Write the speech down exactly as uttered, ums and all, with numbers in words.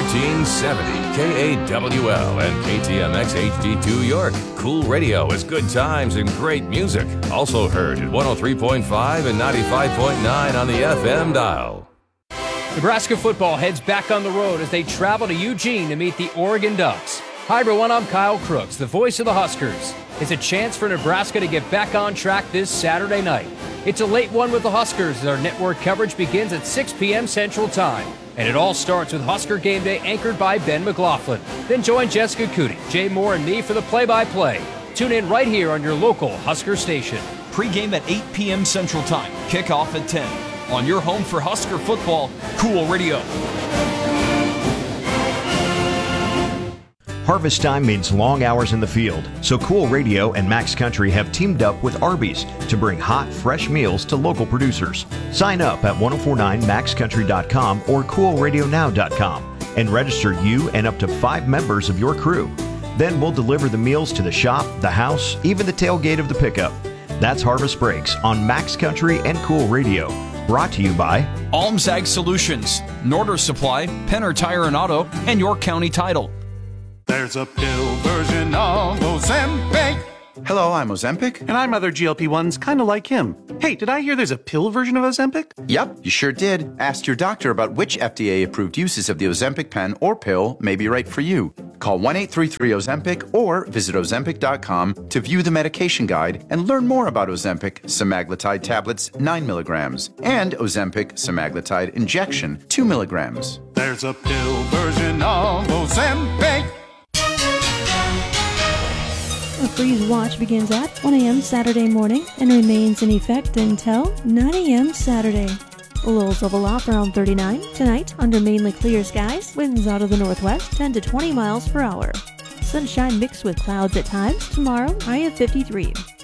thirteen seventy K A W L and K T M X H D two York. Cool radio is good times and great music. Also heard at one oh three point five and ninety-five point nine on the F M dial. Nebraska football heads back on the road as they travel to Eugene to meet the Oregon Ducks. Hi everyone, I'm Kyle Crooks, the voice of the Huskers. It's a chance for Nebraska to get back on track this Saturday night. It's a late one with the Huskers as our network coverage begins at six p.m. Central Time. And it all starts with Husker Game Day anchored by Ben McLaughlin. Then join Jessica Cootie, Jay Moore, and me for the play-by-play. Tune in right here on your local Husker station. Pre-game at eight p.m. Central Time. Kickoff at ten. On your home for Husker football, Cool Radio. Harvest time means long hours in the field, so Cool Radio and Max Country have teamed up with Arby's to bring hot, fresh meals to local producers. Sign up at ten forty-nine max country dot com or cool radio now dot com and register you and up to five members of your crew. Then we'll deliver the meals to the shop, the house, even the tailgate of the pickup. That's Harvest Breaks on Max Country and Cool Radio. Brought to you by Alms Ag Solutions, Norder Supply, Penner Tire and Auto, and York County Title. There's a pill version of Ozempic. Hello, I'm Ozempic. And I'm other G L P ones kind of like him. Hey, did I hear there's a pill version of Ozempic? Yep, you sure did. Ask your doctor about which F D A-approved uses of the Ozempic pen or pill may be right for you. Call one eight three three Ozempic or visit ozempic dot com to view the medication guide and learn more about Ozempic semaglutide tablets nine milligrams and Ozempic semaglutide injection two milligrams. There's a pill version of Ozempic. A freeze watch begins at one a.m. Saturday morning and remains in effect until nine a.m. Saturday. Lows level off around thirty-nine. Tonight, under mainly clear skies, winds out of the northwest ten to twenty miles per hour. Sunshine mixed with clouds at times. Tomorrow, high of fifty-three.